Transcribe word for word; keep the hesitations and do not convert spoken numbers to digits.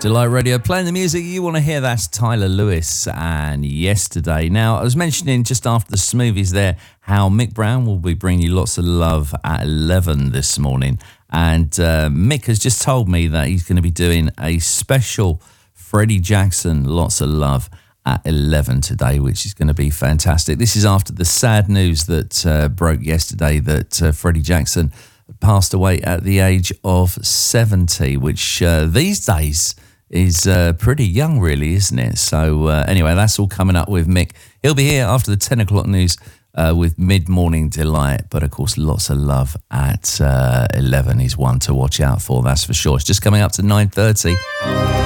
Delight Radio, playing the music you want to hear. That's Tyler Lewis and Yesterday. Now, I was mentioning just after the Smoothies there how Mick Brown will be bringing you lots of love at eleven this morning. And uh, Mick has just told me that he's going to be doing a special Freddie Jackson Lots of Love at eleven today, which is going to be fantastic. This is after the sad news that uh, broke yesterday that uh, Freddie Jackson passed away at the age of seventy, which uh, these days is uh, pretty young, really, isn't it? So uh, anyway, that's all coming up with Mick. He'll be here after the ten o'clock news uh, with Mid-Morning Delight. But of course, lots of love at uh, eleven is one to watch out for, that's for sure. It's just coming up to nine thirty.